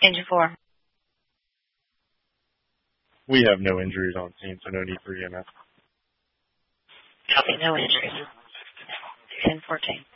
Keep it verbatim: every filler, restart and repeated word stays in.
Engine four. We have no injuries on scene, so no need for E M S. Copy, no injuries. ten fourteen.